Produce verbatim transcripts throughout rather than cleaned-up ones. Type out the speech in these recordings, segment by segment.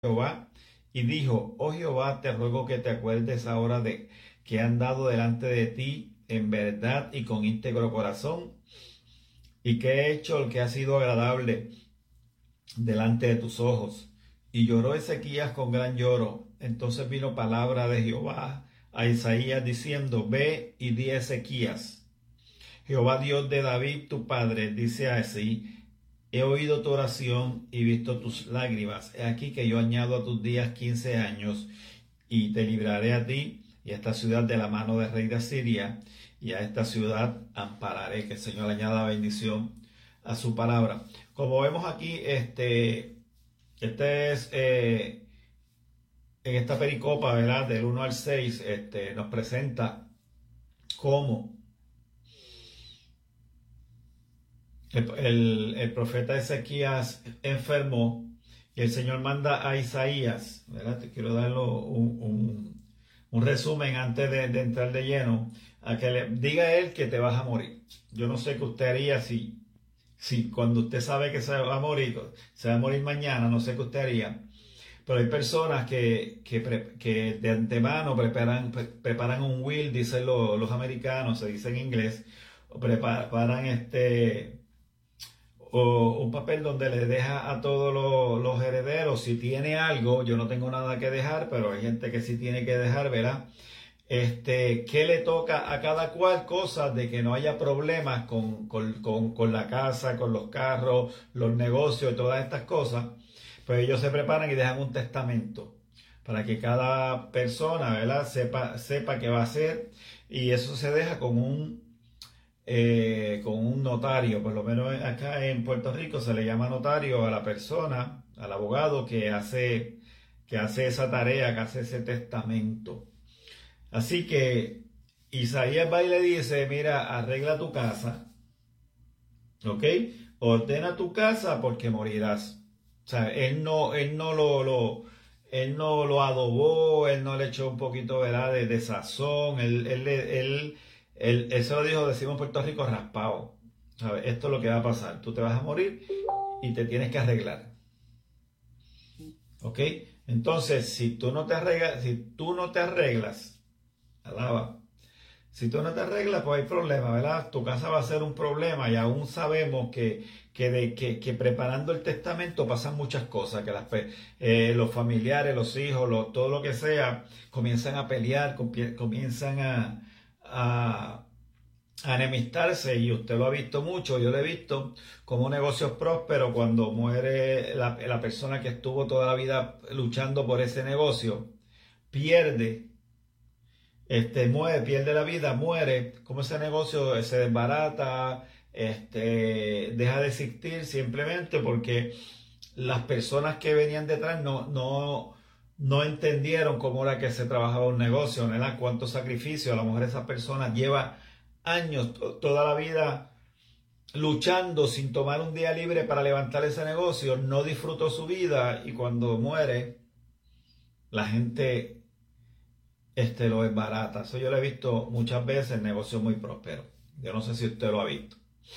Jehová y dijo: Oh Jehová, te ruego que te acuerdes ahora de que he andado delante de ti en verdad y con íntegro corazón, y que he hecho lo que ha sido agradable delante de tus ojos. Y lloró Ezequías con gran lloro. Entonces vino palabra de Jehová a Isaías diciendo: Ve y di a Ezequías: Jehová Dios de David tu padre dice así: He oído tu oración y visto tus lágrimas. He aquí que yo añado a tus días quince años, y te libraré a ti y a esta ciudad de la mano del rey de Asiria, y a esta ciudad ampararé. Que el Señor añada bendición a su palabra. Como vemos aquí, este, este es eh, en esta pericopa, ¿verdad? Del uno al seis, este, nos presenta cómo El, el, el profeta Ezequías enfermó y el Señor manda a Isaías, ¿verdad? Te quiero darle un, un, un resumen antes de, de entrar de lleno, a que le diga a él que te vas a morir. Yo no sé qué usted haría si, si cuando usted sabe que se va a morir, se va a morir mañana, no sé qué usted haría. Pero hay personas que, que, que de antemano preparan, pre, preparan un will, dicen los, los americanos, se dice en inglés, o preparan este... o un papel donde le deja a todos los, los herederos, si tiene algo, yo no tengo nada que dejar, pero hay gente que sí tiene que dejar, ¿verdad? Este, ¿qué le toca a cada cual? Cosas de que no haya problemas con, con, con, con la casa, con los carros, los negocios y todas estas cosas. Pues ellos se preparan y dejan un testamento para que cada persona, ¿verdad?, sepa, sepa qué va a hacer, y eso se deja con un Eh, con un notario. Por lo menos acá en Puerto Rico se le llama notario a la persona, al abogado que hace, que hace esa tarea, que hace ese testamento. Así que Isaías va y le dice: mira, arregla tu casa, ¿ok? Ordena tu casa porque morirás. O sea, él no, él no lo, lo él no lo adobó, él no le echó un poquito, ¿verdad?, de, de sazón, él, él, él Él, él se lo dijo, decimos en Puerto Rico, raspado. ¿Sabes? Esto es lo que va a pasar. Tú te vas a morir y te tienes que arreglar. ¿Ok? Entonces, si tú no te arreglas, si tú no te arreglas, alaba, si tú no te arreglas, pues hay problema, ¿verdad? Tu casa va a ser un problema, y aún sabemos que, que, de, que, que preparando el testamento pasan muchas cosas, que las, eh, los familiares, los hijos, los, todo lo que sea, comienzan a pelear, comienzan a... a a enemistarse, y usted lo ha visto mucho, yo lo he visto, como negocios prósperos, cuando muere la, la persona que estuvo toda la vida luchando por ese negocio, pierde, este, muere, pierde la vida, muere, como ese negocio se desbarata, este, deja de existir simplemente porque las personas que venían detrás no, no, no entendieron cómo era que se trabajaba un negocio, ¿verdad? Cuánto sacrificio. A lo mejor esa persona lleva años, toda la vida luchando sin tomar un día libre para levantar ese negocio, no disfrutó su vida, y cuando muere la gente este, lo desbarata. Eso yo lo he visto muchas veces en negocios muy prósperos. Yo no sé si usted lo ha visto.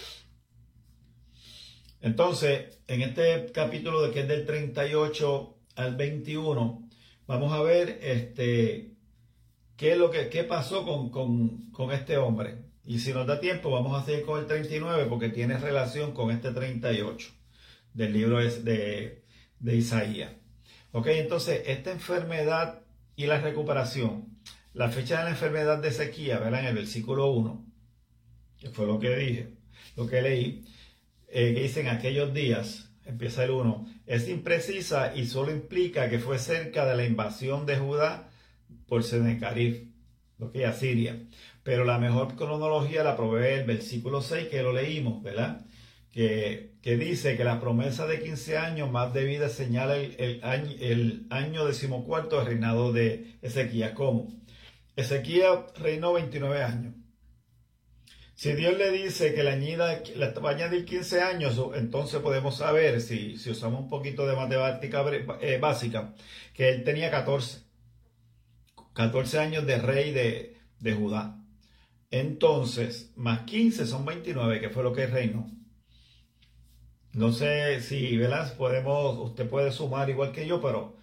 Entonces, en este capítulo, de que es del treinta y ocho al veintiuno, vamos a ver este, qué es lo que qué pasó con, con, con este hombre. Y si nos da tiempo, vamos a seguir con el treinta y nueve, porque tiene relación con este treinta y ocho del libro de, de Isaías. Ok, entonces, esta enfermedad y la recuperación. La fecha de la enfermedad de Ezequías, ¿verdad?, en el versículo uno, que fue lo que dije, lo que leí, eh, que dice: en aquellos días, empieza el uno, es imprecisa y solo implica que fue cerca de la invasión de Judá por Sennacherib, lo que es Asiria. Pero la mejor cronología la provee el versículo seis, que lo leímos, ¿verdad? Que, que dice que la promesa de quince años más de vida señala el, el, año, el año decimocuarto del reinado de Ezequías. ¿Cómo? Ezequías reinó veintinueve años. Si Dios le dice que le, añada, le va a añadir quince años, entonces podemos saber, si, si usamos un poquito de matemática eh, básica, que él tenía catorce. catorce años de rey de, de Judá. Entonces, más quince son veintinueve, que fue lo que reinó. No sé si, ¿verdad?, podemos, usted puede sumar igual que yo, pero